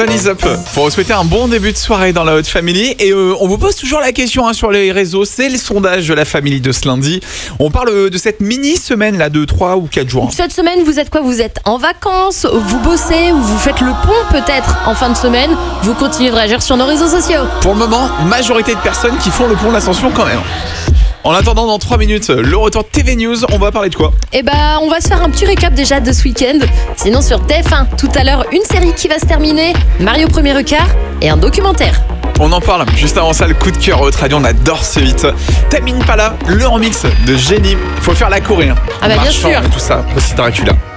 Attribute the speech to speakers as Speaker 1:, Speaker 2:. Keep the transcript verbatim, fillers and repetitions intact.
Speaker 1: Sun is up pour vous souhaiter un bon début de soirée dans la Haute Family. Et euh, on vous pose toujours la question hein, sur les réseaux, c'est le sondage de la famille de ce lundi. On parle de cette mini-semaine là de trois ou quatre jours.
Speaker 2: Cette semaine, vous êtes quoi? Vous êtes en vacances, vous bossez ou vous faites le pont peut-être en fin de semaine? Vous continuez de réagir sur nos réseaux sociaux.
Speaker 1: Pour le moment, majorité de personnes qui font le pont de l'Ascension quand même. En attendant, dans trois minutes, le retour de T V News, on va parler de quoi?
Speaker 2: Eh bah, on va se faire un petit récap déjà de ce week-end. Sinon, sur T F un, tout à l'heure, une série qui va se terminer, Mario premier regard et un documentaire.
Speaker 1: On en parle. Juste avant ça, le coup de cœur Haute Radio, on adore ce hit. Tamine Pala, le remix de Génie. Faut faire la Corée. Hein.
Speaker 2: Ah bah bien
Speaker 1: Marchand
Speaker 2: sûr.
Speaker 1: et tout ça, aussi Dracula.